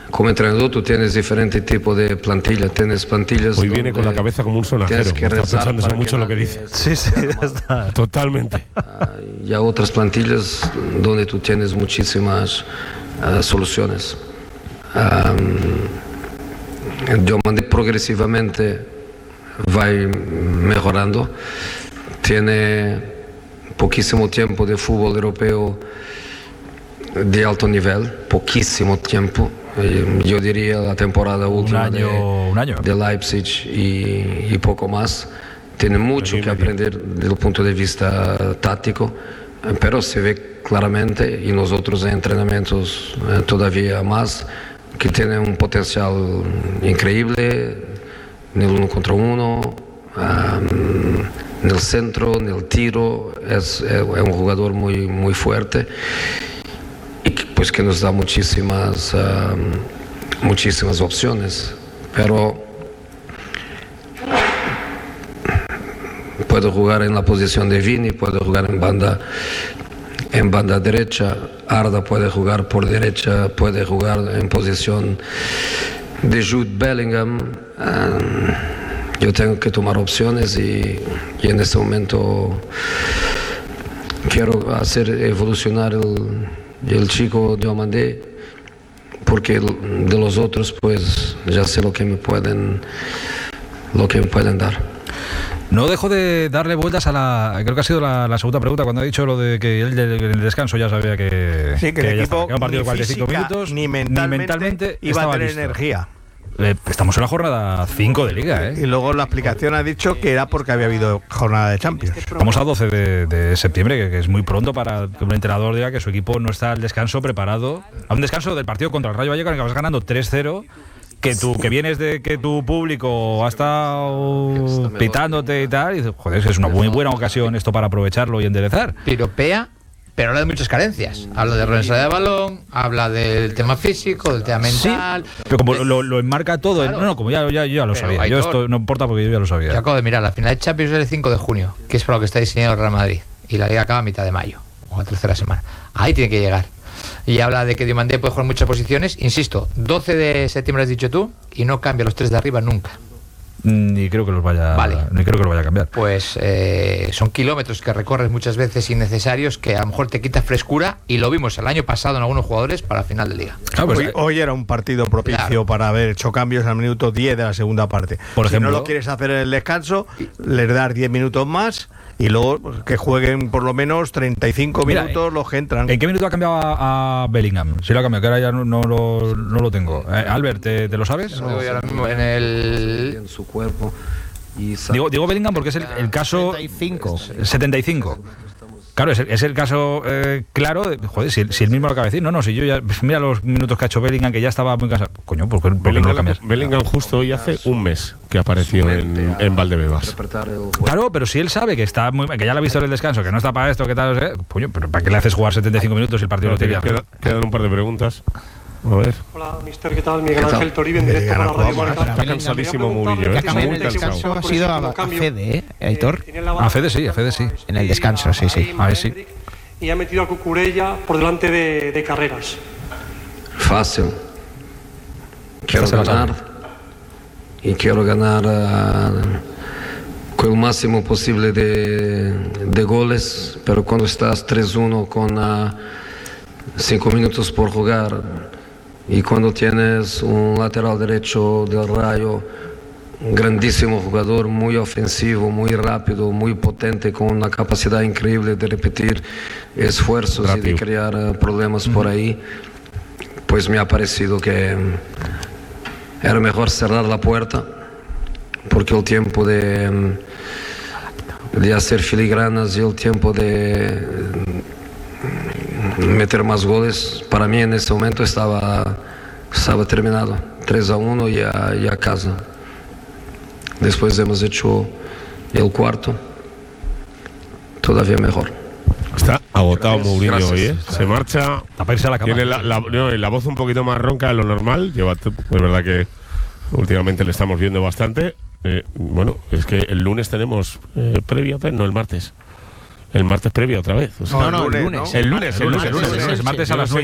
como entrenador tú tienes diferentes tipos de plantillas. Tienes plantillas. Hoy viene con la cabeza como un sonajero. Está pensándose mucho lo que dice. Sí, ya está. Totalmente. Y hay otras plantillas donde tú tienes muchísimas soluciones. Diomandé progresivamente va mejorando. Tiene poquísimo tiempo de fútbol europeo de alto nivel, poquísimo tiempo. Yo diría la temporada última un año. de Leipzig y poco más. Tiene mucho que aprender desde el punto de vista táctico, pero se ve claramente, y nosotros en entrenamientos todavía más, que tiene un potencial increíble en el 1 contra 1, en el centro, en el tiro. Es un jugador muy fuerte y pues que nos da muchísimas opciones, pero puede jugar en la posición de Vini, puede jugar en banda derecha. Arda puede jugar por derecha, puede jugar en posición de Jude Bellingham. Yo tengo que tomar opciones y en este momento quiero hacer evolucionar el chico Diomandé, porque de los otros pues ya sé lo que me pueden dar. No dejo de darle vueltas a creo que ha sido la segunda pregunta, cuando ha dicho lo de que él en el descanso ya sabía que el equipo que un partido de 45 física, minutos ni mentalmente iba a tener energía. Estamos en la jornada 5 de Liga, Y luego la explicación ha dicho que era porque había habido jornada de Champions. Estamos a 12 de septiembre, que es muy pronto para que un entrenador diga que su equipo no está al descanso preparado, a un descanso del partido contra el Rayo Vallecano, en que vas ganando 3-0, que vienes de que tu público ha estado pitándote y tal, y dices, joder, es una muy buena ocasión esto para aprovecharlo y enderezar. Piropea, pero habla de muchas carencias. Habla de responsabilidad de balón, habla del tema físico, del tema mental. Sí, pero como lo enmarca todo, claro. No, como yo ya lo sabía. Yo esto no importa porque yo ya lo sabía. Yo acabo de mirar, la final de Champions es el 5 de junio, que es para lo que está diseñado el Real Madrid. Y la Liga acaba a mitad de mayo, o la tercera semana. Ahí tiene que llegar. Y habla de que Diomandé puede jugar en muchas posiciones. Insisto, 12 de septiembre has dicho tú, y no cambia los 3 de arriba nunca. Ni creo que los vaya, ni creo que lo vaya a cambiar. Pues son kilómetros que recorres muchas veces innecesarios, que a lo mejor te quita frescura, y lo vimos el año pasado en algunos jugadores para la final de Liga. Claro, pues, hoy era un partido propicio para haber hecho cambios al minuto 10 de la segunda parte. Por ejemplo, si no lo quieres hacer en el descanso, les das 10 minutos más y luego que jueguen por lo menos 35 minutos los que entran. ¿En qué minuto ha cambiado a Bellingham? Si lo ha cambiado, que ahora ya no lo tengo. Albert, ¿te lo sabes? No, ahora mismo en su cuerpo. Digo Bellingham porque es el caso 75. Claro, es el caso claro de, joder, si él mismo lo acaba de decir. No, si yo ya, mira los minutos que ha hecho Bellingham, que ya estaba muy cansado. Coño, porque Bellingham justo hoy hace un mes que apareció en Valdebebas. Claro, pero si él sabe que está que ya lo ha visto en el descanso, que no está para esto, que tal, coño, pero ¿para qué le haces jugar 75 minutos si el partido lo tiene? Quedan un par de preguntas. A ver. Hola, mister, ¿qué tal? Miguel Ángel Toribio, en directo para Radio Marca. Está cansadísimo Murillo, Que en el descanso ha sido a Fede, Aitor. A Fede sí. En el descanso, sí. A ver, sí. Y ha metido a Cucurella por delante de Carreras. Fácil. Quiero ganar. Y quiero ganar con el máximo posible de goles, pero cuando estás 3-1 con 5 minutos por jugar, y cuando tienes un lateral derecho del Rayo, un grandísimo jugador, muy ofensivo, muy rápido, muy potente, con una capacidad increíble de repetir esfuerzos y de crear problemas por ahí, pues me ha parecido que era mejor cerrar la puerta, porque el tiempo de hacer filigranas y el tiempo de meter más goles, para mí en ese momento estaba terminado. 3-1 y a casa. Después hemos hecho el cuarto, todavía mejor. Está agotado Mourinho hoy, ¿eh? Gracias. Se marcha. Tiene la voz un poquito más ronca de lo normal. Es verdad que últimamente le estamos viendo bastante. Bueno, es que el lunes tenemos previa, no el martes. El martes previa otra vez. O sea, el lunes. El lunes, martes a las 9:30.